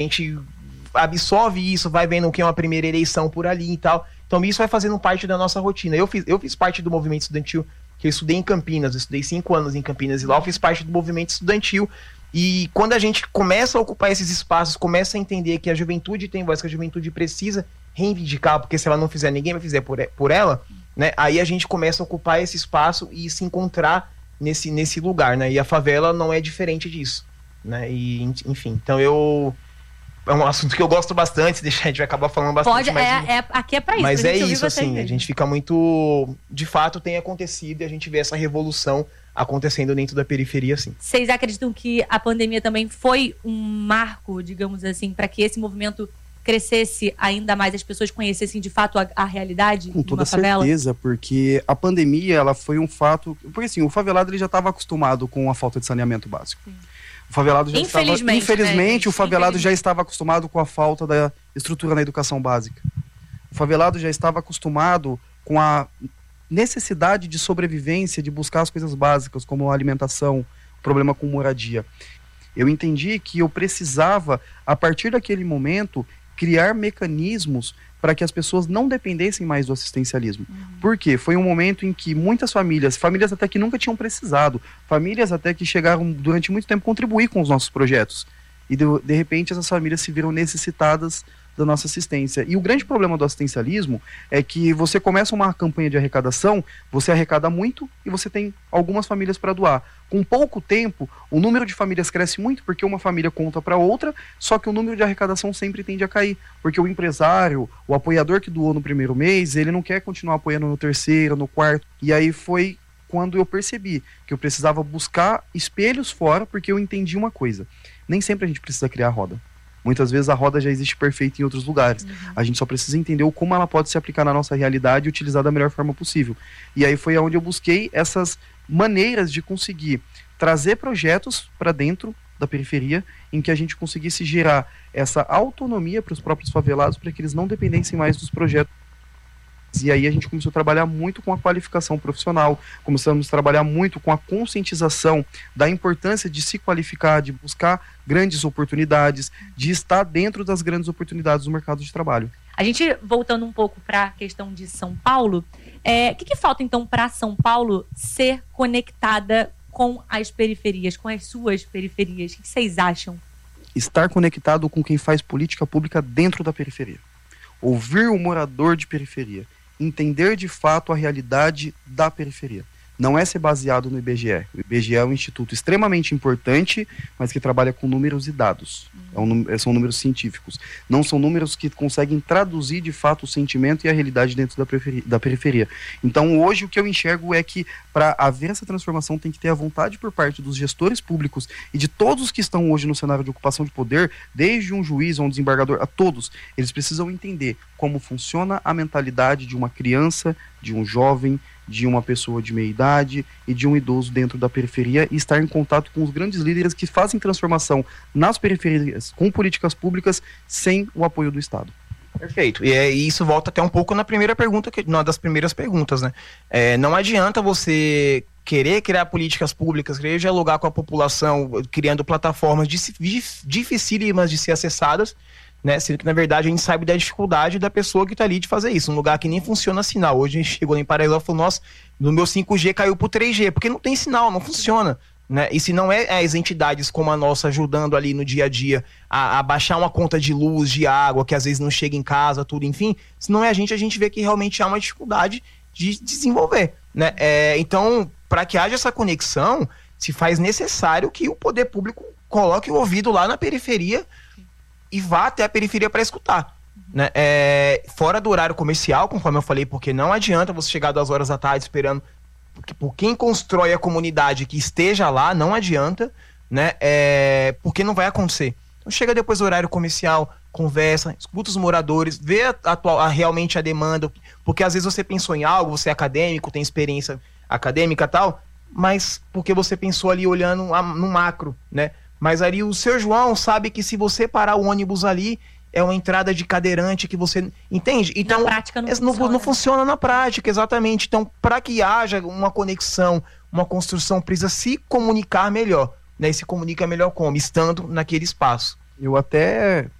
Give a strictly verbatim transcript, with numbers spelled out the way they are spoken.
A gente absorve isso, vai vendo o que é uma primeira eleição por ali e tal. Então isso vai fazendo parte da nossa rotina. Eu fiz, eu fiz parte do movimento estudantil, que eu estudei em Campinas, eu estudei cinco anos em Campinas, e lá eu fiz parte do movimento estudantil. E quando a gente começa a ocupar esses espaços, começa a entender que a juventude tem voz, que a juventude precisa reivindicar, porque se ela não fizer, ninguém vai fazer por, por ela, né? Aí a gente começa a ocupar esse espaço e se encontrar nesse, nesse lugar, né? E a favela não é diferente disso, né? E, enfim, então eu... É um assunto que eu gosto bastante, deixa, a gente vai acabar falando bastante. Pode, mas, é, é, aqui é pra isso. Mas pra é gente isso, assim, a gente fica muito... De fato, tem acontecido e a gente vê essa revolução acontecendo dentro da periferia, assim. Vocês acreditam que a pandemia também foi um marco, digamos assim, para que esse movimento crescesse ainda mais, as pessoas conhecessem de fato a, a realidade Com de uma toda favela? certeza, porque a pandemia, ela foi um fato... Porque assim, o favelado ele já estava acostumado com a falta de saneamento básico. Sim. O favelado já infelizmente, estava, infelizmente, né, o favelado infelizmente. já estava acostumado com a falta da estrutura na educação básica. O favelado já estava acostumado com a necessidade de sobrevivência, de buscar as coisas básicas, como a alimentação, problema com moradia. Eu entendi que eu precisava, a partir daquele momento, criar mecanismos para que as pessoas não dependessem mais do assistencialismo. Uhum. Por quê? Foi um momento em que muitas famílias, famílias até que nunca tinham precisado, famílias até que chegaram durante muito tempo a contribuir com os nossos projetos. E de, de repente essas famílias se viram necessitadas da nossa assistência. E o grande problema do assistencialismo é que você começa uma campanha de arrecadação, você arrecada muito e você tem algumas famílias para doar. Com pouco tempo, o número de famílias cresce muito porque uma família conta para outra, só que o número de arrecadação sempre tende a cair, porque o empresário, o apoiador que doou no primeiro mês, ele não quer continuar apoiando no terceiro, no quarto. E aí foi quando eu percebi que eu precisava buscar espelhos fora, porque eu entendi uma coisa: nem sempre a gente precisa criar a roda. Muitas vezes a roda já existe perfeita em outros lugares. Uhum. A gente só precisa entender como ela pode se aplicar na nossa realidade e utilizar da melhor forma possível. E aí foi onde eu busquei essas maneiras de conseguir trazer projetos para dentro da periferia, em que a gente conseguisse gerar essa autonomia para os próprios favelados, para que eles não dependessem mais dos projetos. E aí a gente começou a trabalhar muito com a qualificação profissional, começamos a trabalhar muito com a conscientização da importância de se qualificar, de buscar grandes oportunidades, de estar dentro das grandes oportunidades do mercado de trabalho. A gente, voltando um pouco para a questão de São Paulo, é, o que, que falta então para São Paulo ser conectada com as periferias, com as suas periferias? O que, que vocês acham? Estar conectado com quem faz política pública dentro da periferia. Ouvir o morador de periferia. Entender de fato a realidade da periferia. Não é ser baseado no I B G E. O I B G E é um instituto extremamente importante, mas que trabalha com números e dados. É um, são números científicos. Não são números que conseguem traduzir de fato o sentimento e a realidade dentro da periferia. Da periferia. Então hoje o que eu enxergo é que para haver essa transformação tem que ter a vontade por parte dos gestores públicos e de todos os que estão hoje no cenário de ocupação de poder, desde um juiz a um desembargador, a todos, eles precisam entender como funciona a mentalidade de uma criança, de um jovem, de uma pessoa de meia idade e de um idoso dentro da periferia e estar em contato com os grandes líderes que fazem transformação nas periferias com políticas públicas sem o apoio do Estado. Perfeito. E, é, e isso volta até um pouco na primeira pergunta, que, uma das primeiras perguntas, né? É, não adianta você querer criar políticas públicas, querer dialogar com a população, criando plataformas dificílimas de ser acessadas, né? Sendo que, na verdade, a gente sabe da dificuldade da pessoa que está ali de fazer isso. Um lugar que nem funciona sinal. Hoje a gente chegou em Paraíba e falou: nossa, no meu cinco G caiu pro três G, porque não tem sinal, não funciona. Né? E se não é as entidades como a nossa ajudando ali no dia a dia a, a baixar uma conta de luz, de água, que às vezes não chega em casa, tudo, enfim, se não é a gente, a gente vê que realmente há uma dificuldade de desenvolver. Né? É, então, para que haja essa conexão, se faz necessário que o poder público coloque o ouvido lá na periferia e vá até a periferia para escutar. Né? É, fora do horário comercial, conforme eu falei, porque não adianta você chegar duas horas da tarde esperando. Porque por quem constrói a comunidade que esteja lá, não adianta, né? É, porque não vai acontecer. Então chega depois do horário comercial, conversa, escuta os moradores, vê a, a, a, realmente a demanda, porque às vezes você pensou em algo, você é acadêmico, tem experiência acadêmica e tal, mas porque você pensou ali olhando a, no macro, né? Mas ali o seu João sabe que se você parar o ônibus ali, é uma entrada de cadeirante que você... Entende? Então, na prática não, não funciona. Não funciona na prática, exatamente. Então, para que haja uma conexão, uma construção, precisa se comunicar melhor. Né? E se comunica melhor como? Estando naquele espaço. Eu até